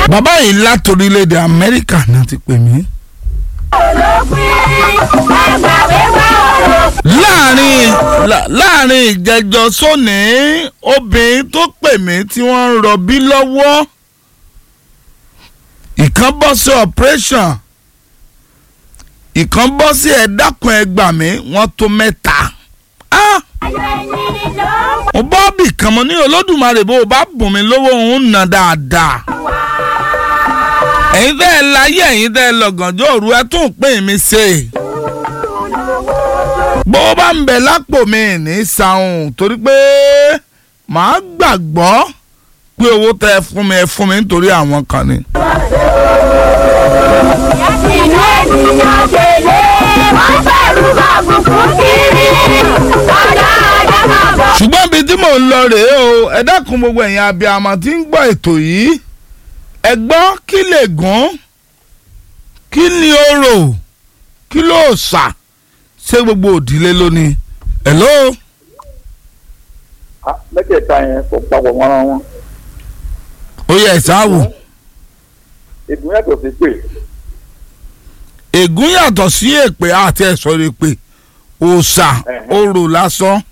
bàbá yìí láti orílẹ̀-èdè Amẹ́ríkà náà ti pè mí. láàrin ìjẹjọ sóní obìnrin tó pè mí tí wọ́n ń rọbí lọ́wọ́ ìkan bọ́ sí operation ìkan bọ́ sí ẹ̀dákun ẹgbà mi wọ́n tó mẹ́ta. mo bọ́ bì kan mo ní Olódùmarè bó o bá bùn mí lówó òun nà dáadáa. ẹ̀yin tẹ́ ẹ láyé ẹ̀yin tẹ́ ẹ lọ́gànjọ́ òru ẹ tún pè mí ṣe. bó o bá ń bẹ lápò mi ní sàún torí pé màá gbàgbọ́ pé owó tẹ́ ẹ fún mi nítorí àwọn kan ni. inú ènìyàn gbèlè wọ́n fẹ́rù bàbùkù kiri ọ̀dà àdàbọ̀. ṣùgbọ́n ibi tí mò ń lọ rèé o ẹ dákun gbogbo ẹ̀yin abiyamọ tí ń gbọ́ ètò yìí ẹ gbọ́ kí lè gún kí ni orò kí ló sà ṣé gbogbo òdìlé lónìí. hello. mẹ́tẹ̀ẹ̀ta yẹn kò papọ̀ mọ́ra wọn. ó yẹ ìsáwò. ègún yàtọ̀ sí pé. ègún yàtọ̀ sí èpè àti ẹ̀sọ́ rẹ̀ pé òòṣà orò lásán.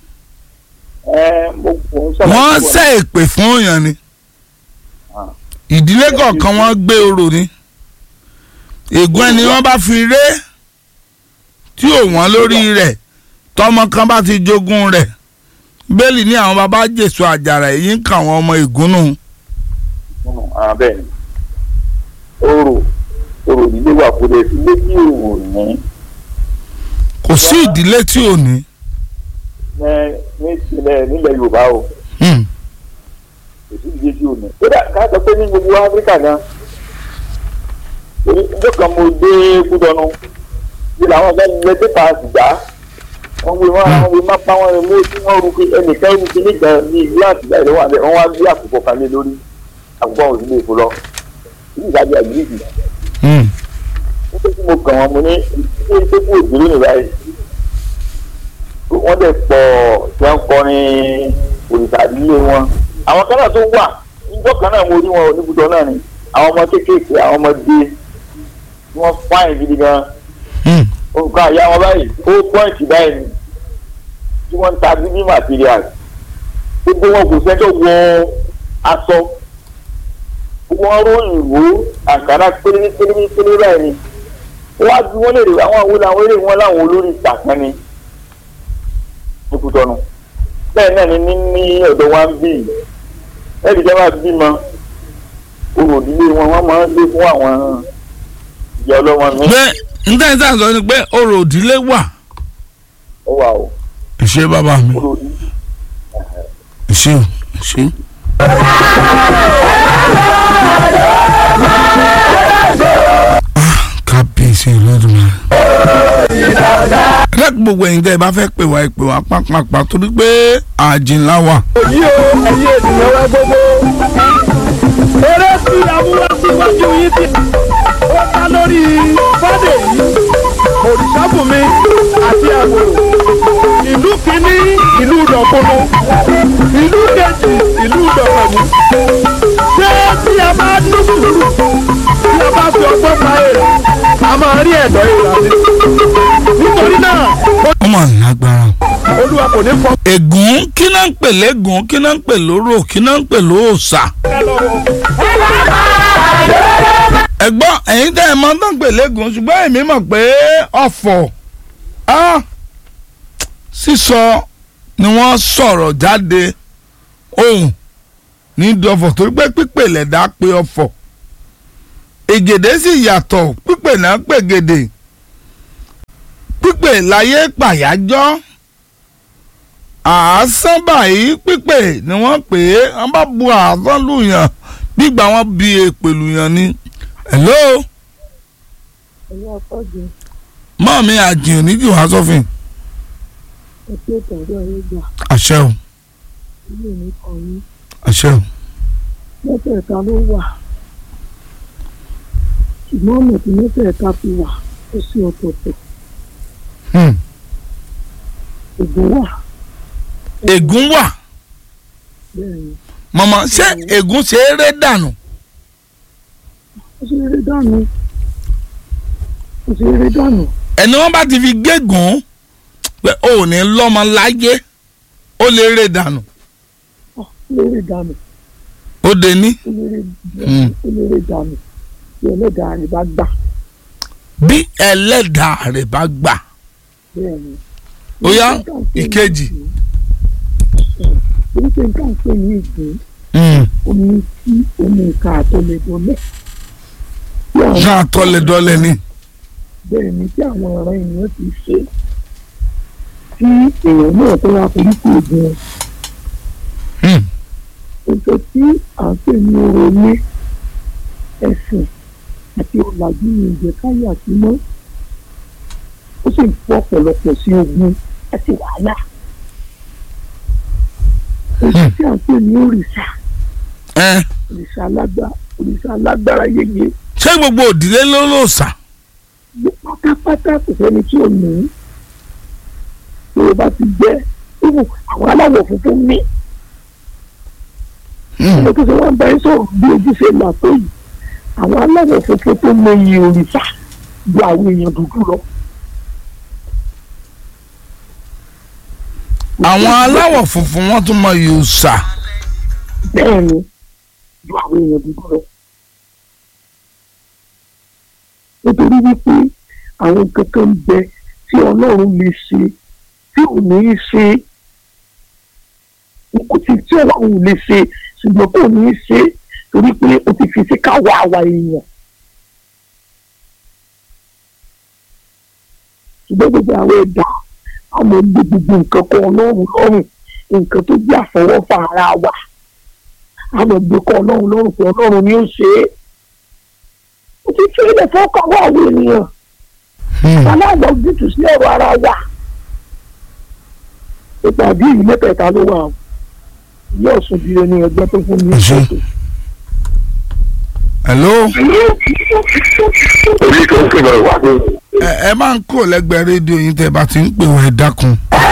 wọ́n ṣe èpè fún èèyàn ni ìdílé kọ̀ọ̀kan wọ́n gbé orò ni ègún ẹni wọ́n bá fi ré tí ò wọ́n lórí rẹ̀ tọmọ kan bá ti jogún rẹ̀ bẹ́ẹ̀lì ní àwọn bàbá jésù àjàrà èyí ń kà wọ́n ọmọ ègún nù. bẹ́ẹ̀ ni orò ìdílé wà kó lè fi lé tí ò ní. kò sí ìdílé tí ò ní. nílẹ̀ Yorùbá o kò sí ìdílé tí ò ní. kódà ká sọ pé ní gbogbo Áfíríkà gan ọjọ́ kan mo dé Kútọ́nù bí làwọn ọ̀gá ilẹ̀ pépà sìgá wọ́n gbé má pa wọn mú tí wọ́n rú ẹnìkan rú kí nígbà ní ìlú àtìgbà ìlú wà bẹ́ẹ̀ wọ́n wá bí àkùkọ kan lé lórí àkùkọ àwọn òṣèlú èkó lọ ní ìdájọ́ àgbègbè. nígbà tí mo kàn wọ́n mo ní ilé tó kú òdúró ní báyìí wọ́n dẹ̀ pọ̀ tí wọ́n kọrin òrìṣà ilé wọn. àwọn kan náà tó wà níjọ́ kan náà mo rí wọn oníbùdó náà ni àwọn ọmọ kéékèèké àwọn ọmọdé wọ́n fáìn gidi gan. nǹkan àyà wọn báyìí ó pọ́ǹtì báyìí ni tí wọ́n ń ta bíbí material gbogbo wọn kò sẹ́jọ́ wọ aṣọ wọ́n ró ìró àǹkárá péré báyìí ni wọ́n á bí wọ́n lè rí àwọn àwọn làwọn eré wọn láwọn olórí ìtàkùn ni ní Kútọ́nù bẹ́ẹ̀ náà ni ní ọ̀dọ̀ wa ń bì ẹ̀ẹ́dì jẹ́ máa bímọ olùdílé wọn máa ń lé fún àwọn ìyá ọlọ́mọ mi. bẹ́ẹ̀ níta níta sọ ni pé orò òdílé wà. ó wà o. ṣé bàbá mi ṣé o ṣé. kábíyèsí Olódùmarè. ẹ̀rẹ́ gbogbo ẹ̀yin tẹ́ ẹ bá fẹ́ pè wá pápápá torí pé àjìnlá wà. òyì o ẹ̀yin ènìyàn wa gbogbo eré tí amúwáṣíwájú yìí ti ó ká lórí fọ́dé yìí òrìṣàbùnmi àti àgbòrò ìlú kìíní ìlú ìdọ̀kúnú ìlú kejì ìlú ìdọ̀kọ̀mù ṣé tí a bá ní sùúrù tí a bá fi ọgbọ́n pa èrè a máa rí ẹ̀dọ̀ ìlànà nítorí náà. ọmọ lágbára. Olúwa kò ní fọ. ègún kí náà ń pè lẹ́gùn kí náà ń pè lóró kí náà ń pè lóòṣà. ẹ̀gbọ́n ẹ̀yin tẹ́ ẹ mọ̀ tó ń pè lẹ́gùn ṣùgbọ́n èmi mọ̀ pé ọ̀fọ̀ sísọ ni wọ́n sọ̀rọ̀ jáde ohùn ní dọ̀fọ̀ torí pé pípè lẹ̀dá pé ọ̀fọ̀ ègèdè sì yàtọ̀ pípè náà pè gèdè pípè láyé pàyájọ́ àásán báyìí pípè ni wọ́n pè é wọ́n bá bu àásán lùyàn gbígbà wọn bí èpè lùyàn ni. hello. mọ́ mi àjìn oníjì wá sọ́fìn. àṣẹ o. àṣẹ o. mẹ́tẹ̀ẹ̀ta ló wà ṣùgbọ́n ọ̀nà tí mẹ́tẹ̀ẹ̀ta fi wà ó sí ọ̀tọ̀ọ̀tọ̀. ègún wà. ègún wà. màmá ṣé ègún ṣe é ré dànù. ó ṣe eré dànù ó ṣe eré dànù. ẹni wọ́n bá ti fi gégùn pé o ò ní lọ́mọ láyé ó lè rè dànù ó lè eré dànù ó dé ní. ó lè eré dànù bí ẹlẹ́dàá rẹ̀ bá gbà. bí ẹlẹ́dàá rẹ̀ bá gbà. bẹ́ẹ̀ ni. ó yá ìkejì. torí pé nǹkan pè ní ìgbín omi tí omi nǹkan àtọlẹ̀dọ́lẹ̀. nǹkan àtọlẹ̀dọ́lẹ̀ ni. bẹ́ẹ̀ ni tí àwọn ọ̀rọ̀ ènìyàn ti ṣe tí èèyàn náà tó wá foríkì ògùn nǹkan tí à ń pè ní oró ilé ẹ̀sìn àti ọ̀làjú ní ìjẹ́káyà sí mọ́ ó sì ń fọ́ ọ̀pọ̀lọpọ̀ sí ogun àti wàhálà. Èyí tí à ń pè ní òrìṣà òrìṣà alágbára yeye. ṣé gbogbo òdìlé ló lò sà. pátápátá kò sẹ́ni tí ò ní tí o bá ti jẹ́ àwọn aláwọ̀ funfun ní. ọmọ tó ṣe wọ́n bá ń sọ̀rọ̀ bí ojúṣe là tó yìí àwọn aláwọ̀ funfun tó mọ iye òrìṣà ju àwọn èèyàn dúdú lọ. àwọn aláwọ̀ funfun wọ́n tún mọ òòṣà. bẹ́ẹ̀ ni ju àwọn èèyàn dúdú lọ. nítorí wípé àwọn kankan ń bẹ tí ọlọ́run lè ṣe tí ò ní í ṣe kò sí tí ọlọ́run lè ṣe ṣùgbọ́n kò ní í ṣe torí pé o ti fi sí káwa àwa èèyàn. ṣùgbọ́n gbogbo àwọn ẹ̀dá àwọn gbogbo nǹkan kan ọlọ́run lọ́rùn nǹkan tó jẹ́ àfọwọ́fà ara wa àwọn gbogbo kan ọlọ́run lọ́rùn pé ọlọ́run ni ó ṣe é. o ti fi ilẹ̀ fọ́ọ̀kọ̀ wá àwọn ènìyàn aláàbọ̀ ojútùú sí ọ̀rọ̀ ara wa. ìpàdé yìí mẹ́tẹ̀ẹ̀ta ló wà ìyá ọ̀sùn bíi ẹni ẹgbẹ́ tó fún mi ṣètò. hello. orí tó ń pè wá ní. ẹ máa ń kó lẹ́gbẹ̀ẹ́ rédíò yín tẹ́ bá ti ń pè wá ẹ dákun.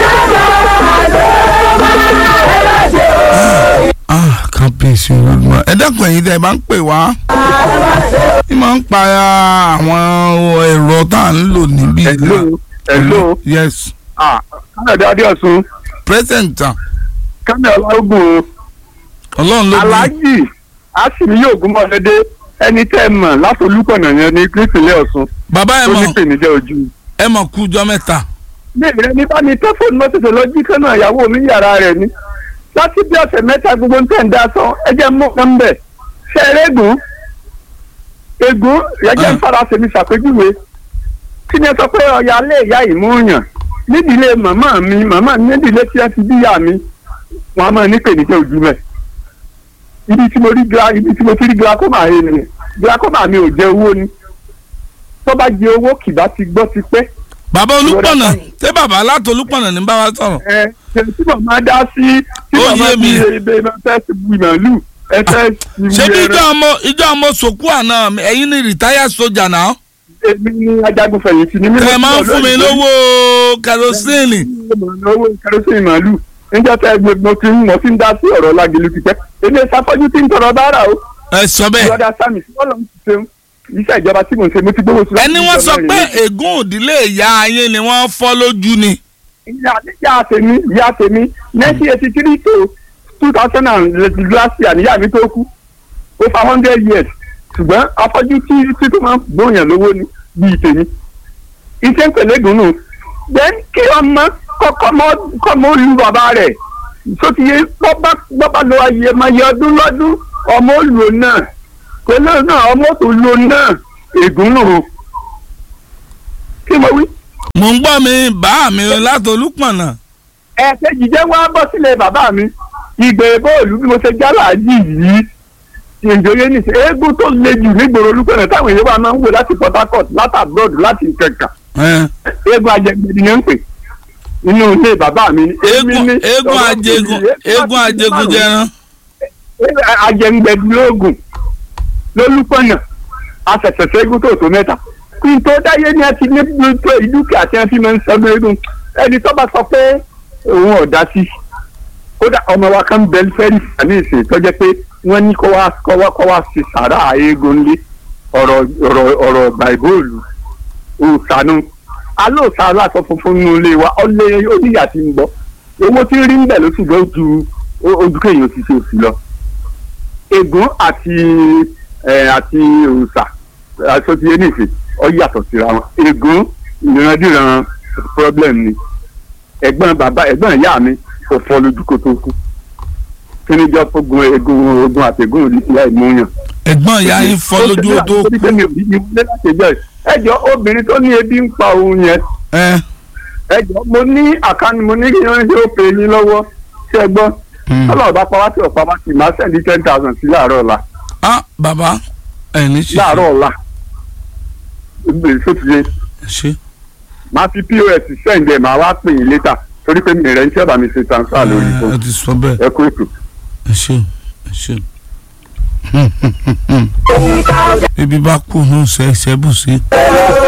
kábíyèsí olódùmarè ẹ dákun ẹ̀yin tẹ́ ẹ bá ń pè wá. ẹ máa ń pa àwọn ẹ̀rọ tá à ń lò níbí. hello. yes. kánàdé adéọ̀sùn. present. kánàdé ọlọ́gùn. ọlọ́run ló bí. aláàjì àṣìmí yóò gún mọ́lẹ́dẹ́ ẹni tẹ́ ẹ mọ̀ látolúkọ̀nà yẹn ní nípínlẹ̀ Ọ̀ṣun. bàbá ẹ tó mọ̀ ní pèníjà ojú. ẹ mọ̀ kú jọ mẹ́ta. bẹ́ẹ̀ rẹ ní bá ní tẹ́fóònù mọ́tòtò lọ jí kánà ìyàwó mi yàrá rẹ̀ ni láti bí ọ̀sẹ̀ mẹ́ta gbogbo ń tẹ̀ ń da sán ẹ jẹ́ mú kan bẹ̀ ṣe é régùn ègún ẹ̀jẹ̀ ń fara ṣèmi ṣàpèjúwe kí ni ẹ sọ pé ọ̀yà lé ìyá ìmúyàn nídìílé màmá mi nídìílé tí ẹ ti bí ìyá mi wọn a máa ní pèníjà ojú mẹ́ ibi tí mo ti rí glaucoma yẹn nìyẹn glaucoma mi ò jẹ owó ni tó bá jẹ owó kìbá ti gbọ́ ti pẹ́. bàbá Olúpọ̀nà ṣé bàbá láti Olúpọ̀nà ní bá wa sọ̀rọ̀. ṣe tí mo máa dá sí tí mo máa fi ebe fẹ́ ti bu ìmọ̀lú ẹsẹ̀ ìwé rẹ̀. ṣé bí ìjọ ọmọ sòkú àná ẹ̀yin ni rìtáyà sójà náà. èmi ni ajagun fẹ̀yìntì ni kẹ máa ń fún mi lówó kẹrosíìnì. lówó kẹrosíìnì màálù níjọ́ tẹ́ mo ti ń dá sí ọ̀rọ̀ Lágìlú ti pẹ́ èmi ìsàfọ́jú tí ń tọrọ báárà o. ẹ sọ bẹ́ẹ̀. ìjọba sami ọlọ́run ti ṣeun iṣẹ́ ìjọba tí mò ń ṣe mo ti gbówó sí. ẹni wọ́n sọ pé ègún òdílé ìyá ayé ni wọ́n fọ́ lójú ni. ìyá tèmi 1983 to 2000 and last year níyà mi tó kú over 100 years ṣùgbọ́n afọ́jú tí tó máa ń gbóyàn lówó ni bíi tèmi. iṣẹ́ ń pèlè gùn nù then kí ọmọ kọ́kọ́ mọ́ lu bàbá rẹ̀ sotiye bọ́bá lọ ayé máa yẹ ọdún lọ́dún ọmọ olùwò náà pẹ̀lú náà ọmọ tó lo náà ègún nù. kí mo wí. mò ń gbọ́ mi bá mi láti Olúpọ̀nà. ẹ̀ẹ́dẹ́jì jẹ́ wá bọ́ sílẹ̀ bàbá mi ìgbèrè bóòlù bí mo ṣe jálàájì yìí ìjòyè nìṣẹ́ eégún tó le jù nígboro Olúpọ̀nà táwọn èèyàn wa máa ń wò láti Port Harcourt láti abroad láti Ìkẹjà eégún ajẹgbẹ̀dì ni ń pè nínú ilé bàbá mi. eégún ajẹgun jẹran. ajẹgbẹ̀dì lóògùn lÓlúpọ̀nà afẹ̀sẹ̀sẹ̀ eégún tó mẹ́ta kí n tó dáyé ní ẹtì ní dúkìá tí wọ́n fi máa ń sọdún eégún ẹni tó bá sọ pé òun ọ̀dà sí kódà ọmọ wa kan bẹ́ẹ̀ fẹ́ẹ́ rí ní ìsìn tó jẹ́ pé wọ́n ní kó wá sí sàrà eégún lé ọ̀rọ̀ bàìbóòlù òòsànù alóòsà aláṣọ funfun nínú ilé wa ọlẹ́ oníyà tí ń bọ̀ owó tí ń rí níbẹ̀ ló ṣùgbọ́n ojú kéèyàn ti ṣe òsì lọ. ègún àti òòsà aṣọ ti yé nìfẹ́ ọ yàtọ̀ síra wọn. ègún ìrandíran problem ni ẹ̀gbọ́n ìyá mi kò fọ́ lójú kó tó kú kí ni jọ ogun àtẹ̀gùn ìyá ìmúyàn. ẹ̀gbọ́n ìyá yín fọ́ lójú tó kú. ẹjọ́ obìnrin tó ní ebi ń pa òun yẹn. ẹjọ́ mo ní àkànní mo ní kí wọ́n ṣe ó pè ní lọ́wọ́ ṣé ẹ gbọ́. tọ́lọ̀ ọ̀bá pa wá sí ọ̀pá wá sí máa sẹ́ndí 10,000 sí láàárọ̀ ọ̀la. Bàbá ẹ̀ ní ṣe. láàárọ̀ ọ̀la ìgbèrè sótìyé. ṣe. máa fi POS sẹ́ǹdì ẹ̀ máa wá pè yín létà torí pé mi rẹ̀ ń ṣẹ́bà mi ṣe transfer lórí fún. ẹ ti sọ bẹ́ẹ̀. ẹ kú ètò. ẹ ṣe. ibi bá kú ní ṣe é ṣẹ́bù sí.